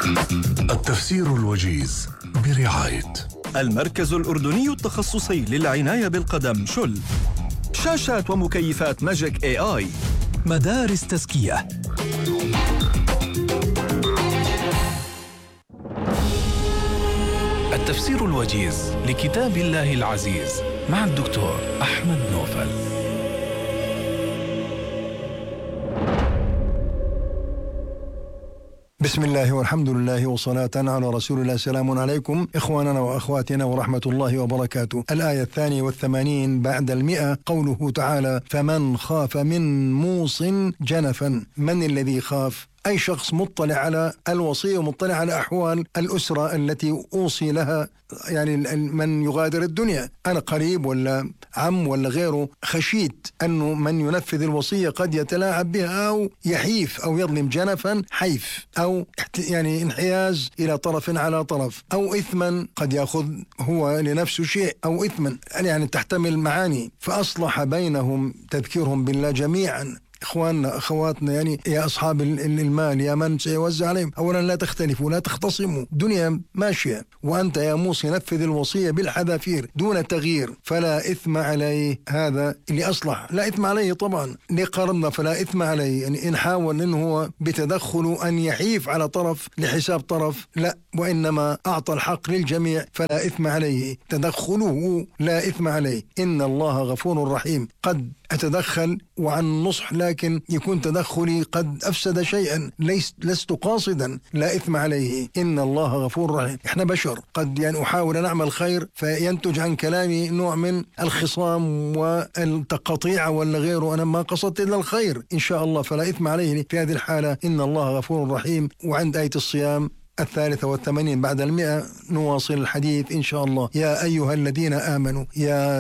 التفسير الوجيز برعاية المركز الأردني التخصصي للعناية بالقدم شل. شاشات ومكيفات ماجيك AI. مدارس تزكية. التفسير الوجيز لكتاب الله العزيز مع الدكتور أحمد نوفل. بسم الله والحمد لله وصلاة على رسول الله. سلام عليكم إخواننا وأخواتنا ورحمة الله وبركاته. الآية 82 بعد 100، قوله تعالى: فمن خاف من موص جنفا. من الذي خاف؟ أي شخص مطلع على الوصية ومطلع على أحوال الأسرة التي أوصي لها، يعني من يغادر الدنيا، أنا قريب ولا عم ولا غيره، خشيت أنه من ينفذ الوصية قد يتلاعب بها أو يحيف أو يظلم. جنفا حيف أو يعني انحياز إلى طرف على طرف، أو إثما قد يأخذ هو لنفسه شيء، أو إثما يعني تحتمل معاني. فأصلح بينهم، تذكيرهم بالله جميعا. إخواننا أخواتنا، يعني يا أصحاب المال، يا من سيوزع عليهم، أولا لا تختلفوا، لا تختصموا، دنيا ماشية، وأنت يا موسى نفذ الوصية بالحذافير دون تغيير، فلا إثم عليه. هذا اللي أصلح، لا إثم عليه طبعا، لقرنا فلا إثم عليه. يعني إن حاول إنه هو بتدخل أن يحيف على طرف لحساب طرف، لا، وإنما أعطى الحق للجميع فلا إثم عليه. تدخله لا إثم عليه. إن الله غفور رحيم. قد أتدخل وعن نصح، لكن يكون تدخلي قد أفسد شيئا، لست قاصدا، لا إثم عليه. إن الله غفور رحيم. إحنا بشر، قد يعني أحاول أن أعمل خير فينتج عن كلامي نوع من الخصام والتقطيع ولا غيره، أنا ما قصدت إلا الخير إن شاء الله، فلا إثم عليه في هذه الحالة. إن الله غفور رحيم. وعند آية الصيام 83 بعد 100 نواصل الحديث إن شاء الله. يا أيها الذين آمنوا، يا